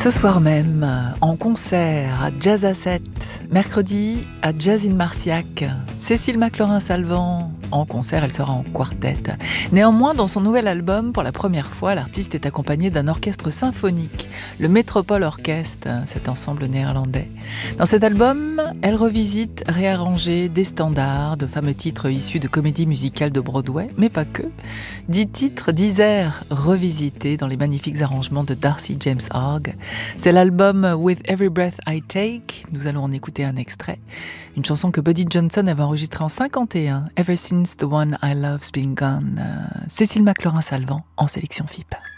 Ce soir même, en concert à Jazz à 7, mercredi à Jazz in Marciac, Cécile McLaurin-Salvant. En concert, elle sera en quartet. Néanmoins, dans son nouvel album, pour la première fois, l'artiste est accompagnée d'un orchestre symphonique, le Metropole Orchestre, cet ensemble néerlandais. Dans cet album, elle revisite, réarrangé des standards, de fameux titres issus de comédies musicales de Broadway, mais pas que. 10 titres, 10 airs revisités dans les magnifiques arrangements de Darcy James Hogg. C'est l'album With Every Breath I Take. Nous allons en écouter un extrait. Une chanson que Buddy Johnson avait enregistrée en 1951, Ever Since the One I Love's Been Gone. Cécile McLaurin-Salvant en sélection FIP.